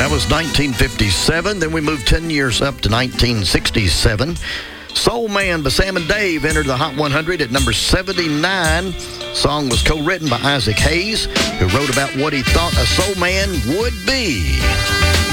That was 1957. Then we moved 10 years up to 1967. Soul Man by Sam and Dave entered the Hot 100 at number 79. Song was co-written by Isaac Hayes, who wrote about what he thought a soul man would be.